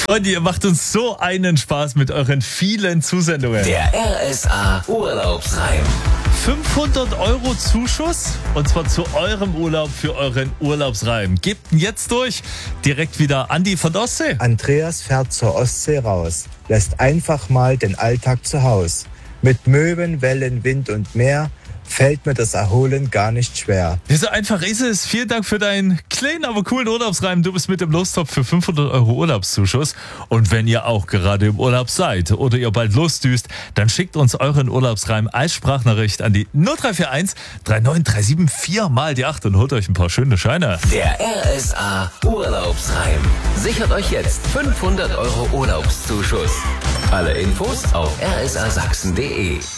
Freunde, ihr macht uns so einen Spaß mit euren vielen Zusendungen. Der RSA Urlaubsreim. 500 € Zuschuss und zwar zu eurem Urlaub für euren Urlaubsreim. Gebt ihn jetzt durch. Direkt wieder Andi von der Ostsee. Andreas fährt zur Ostsee raus, lässt einfach mal den Alltag zu Haus. Mit Möwen, Wellen, Wind und Meer fällt mir das Erholen gar nicht schwer. Ja, so einfach ist es. Vielen Dank für deinen kleinen, aber coolen Urlaubsreim. Du bist mit im Lostopf für 500 € Urlaubszuschuss. Und wenn ihr auch gerade im Urlaub seid oder ihr bald losdüst, dann schickt uns euren Urlaubsreim als Sprachnachricht an die 0341 3937 4 mal die 8 und holt euch ein paar schöne Scheine. Der RSA Urlaubsreim. Sichert euch jetzt 500 € Urlaubszuschuss. Alle Infos auf rsasachsen.de.